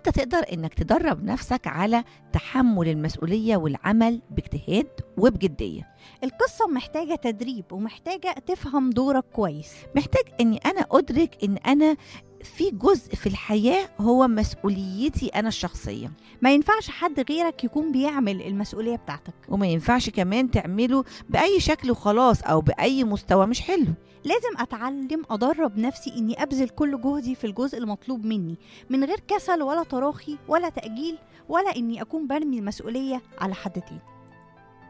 وانت تقدر انك تدرب نفسك على تحمل المسؤولية والعمل باجتهاد وبجدية. القصة محتاجة تدريب ومحتاجة تفهم دورك كويس. محتاج اني انا ادرك ان انا في جزء في الحياة هو مسؤوليتي انا الشخصية، ما ينفعش حد غيرك يكون بيعمل المسؤولية بتاعتك، وما ينفعش كمان تعمله بأي شكل وخلاص أو بأي مستوى مش حلو. لازم أتعلم أدرب نفسي إني أبذل كل جهدي في الجزء المطلوب مني من غير كسل ولا تراخي ولا تأجيل، ولا إني أكون برمي المسؤولية على حد تاني.